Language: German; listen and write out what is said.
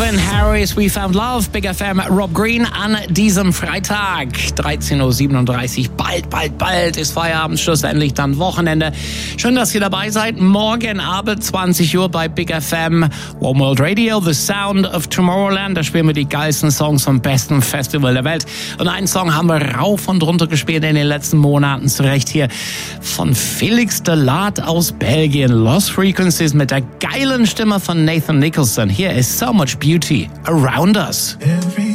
Calvin Harris, We Found Love, Big FM, Rob Green an diesem Freitag, 13.37 Uhr. Bald ist Feierabend, schlussendlich dann Wochenende. Schön, dass ihr dabei seid. Morgen Abend, 20 Uhr bei Big FM, One World Radio, The Sound of Tomorrowland. Da spielen wir die geilsten Songs vom besten Festival der Welt. Und einen Song haben wir rauf und runter gespielt in den letzten Monaten. Zurecht hier von Felix de Laat aus Belgien. Lost Frequencies mit der geilen Stimme von Nathan Nicholson. Here is So Much Beauty Around Us.